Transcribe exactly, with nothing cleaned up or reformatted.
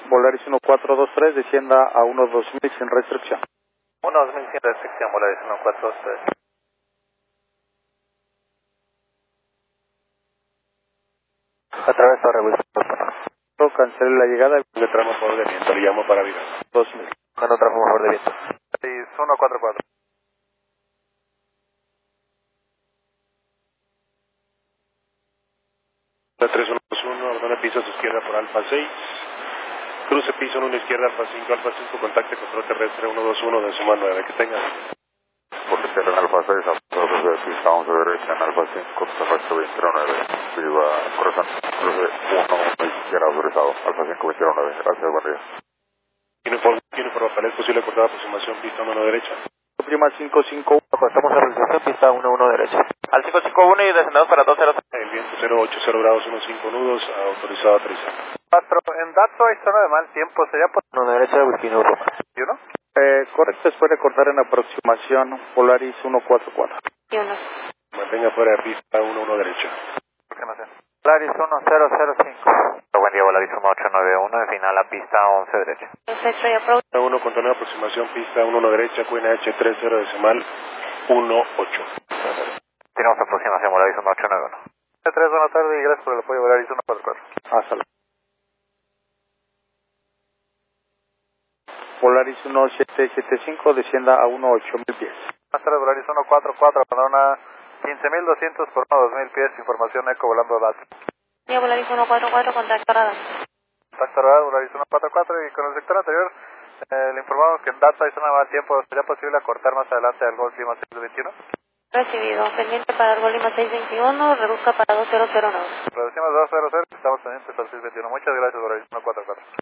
Volaris uno cuatro dos tres, descienda a uno dos mil sin restricción. uno dos mil sin restricción, Volaris uno cuatro dos tres. A través de Rebus. Cancele la llegada. Le tramo a favor de viento, le llamo para virar. dos mil. Cuando tramo a favor de viento. uno cuatro cuatro. La tres uno dos uno, abandona piso a su izquierda por Alfa seis. Cruce piso en una izquierda, Alfa cinco, Alfa cinco, contacte control terrestre uno dos uno de suma nueve. Que tenga. Por izquierda en Alfa seis, a de pista once derecha en Alfa cinco, terrestre veintero nueve. Viva corazón, cruce uno, izquierda autorizado, Alfa cinco, veintero nueve. Gracias, buen día. Tiene por, tiene por papel, es posible cortar aproximación, pista mano derecha. Prima cinco cinco uno. Pasamos a realización, pista uno uno derecha. Al cinco cinco uno y descendemos para dos cero. El viento cero ocho cero grados, uno cinco nudos, autorizado a aterrizar. cuatro, en dato hay zona de mal tiempo, sería por uno derecha de Whisky Europa. ¿Y uno? Eh, correcto, después de cortar en aproximación, Volaris uno cuatro cuatro. Y uno. Mantenga fuera de pista uno uno derecha. Aproximación. Volaris uno cero cero cinco. Buen día, Volaris uno ocho nueve uno, de final a pista once derecha. Perfecto, y approach. uno, control de aproximación, pista uno uno derecha, Cuina H tres cero decimal uno ocho. Tenemos aproximación, Volaris uno ocho nueve uno. tres, buenas tardes y gracias por el apoyo, Volaris uno cuatro cuatro. Hasta luego. Volaris uno siete siete cinco, descienda a uno ocho mil pies. Buenas tardes, Volaris uno cuatro cuatro, abandona quince mil doscientos por uno dos mil pies, información eco volando datos. Ya Volaris uno cuatro cuatro, contacto radar. Contacto radar, Volaris uno cuatro cuatro, y con el sector anterior eh, le informamos que en data y zona de mal tiempo sería posible acortar más adelante al Golf Lima seis veintiuno. Recibido. Pendiente para el Golima seis veintiuno, reduzca para dos cero cero nueve. Reducimos dos cero cero, estamos pendientes al seis veintiuno. Muchas gracias, Volaris uno cuatro cuatro.